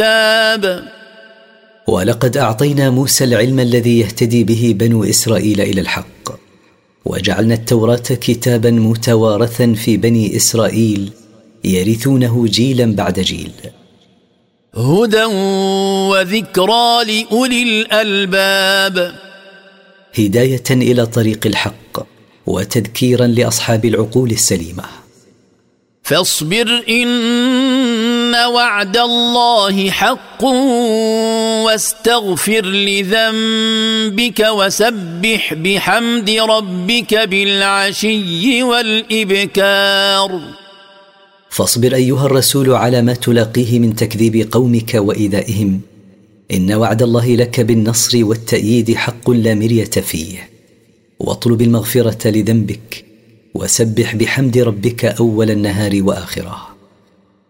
ولقد أعطينا موسى العلم الذي يهتدي به بنو إسرائيل إلى الحق، وجعلنا التوراة كتابا متوارثا في بني إسرائيل يرثونه جيلا بعد جيل، هدى وذكرى لأولي الألباب، هداية إلى طريق الحق وتذكيرا لأصحاب العقول السليمة. فاصبر إن وعد الله حق واستغفر لذنبك وسبح بحمد ربك بالعشي والإبكار. فاصبر أيها الرسول على ما تلاقيه من تكذيب قومك وإيذائهم، إن وعد الله لك بالنصر والتأييد حق لا مرية فيه، واطلب المغفرة لذنبك وسبح بحمد ربك أول النهار وآخره.